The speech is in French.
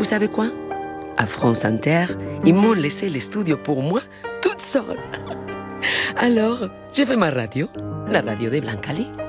savez quoi? À France Inter, ils m'ont laissé les studios pour moi, toute seule. Alors, j'ai fait ma radio, la radio de Blanca Lee.